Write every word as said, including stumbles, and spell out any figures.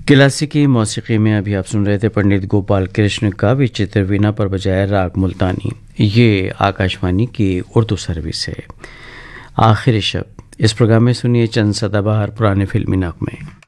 क्लासिकी मौसीकी में अभी आप सुन रहे थे पंडित गोपाल कृष्ण का विचित्र वीणा पर बजाया राग मुल्तानी। ये आकाशवाणी की उर्दू सर्विस है। आखिरी शब्द इस प्रोग्राम में सुनिए चंद सदाबहार पुराने फिल्मी नगमे।